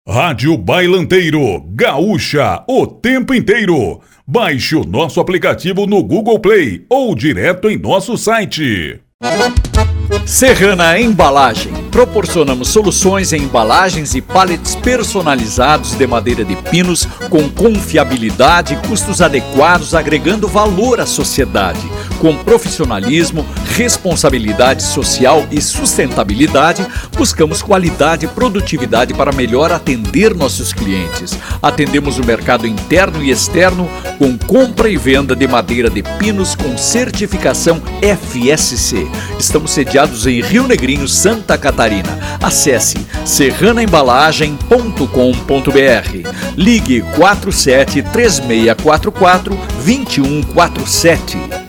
Rádio Bailanteiro, gaúcha, o tempo inteiro. Baixe o nosso aplicativo no Google Play ou direto em nosso site. Serrana Embalagem. Proporcionamos soluções em embalagens e pallets personalizados de madeira de pinos com confiabilidade e custos adequados, agregando valor à sociedade. Com profissionalismo, responsabilidade social e sustentabilidade, buscamos qualidade e produtividade para melhor atender nossos clientes. Atendemos o mercado interno e externo com compra e venda de madeira de pinos com certificação FSC. Estamos sediados em Rio Negrinho, Santa Catarina. Acesse serranaembalagem.com.br. Ligue 47 3644 2147.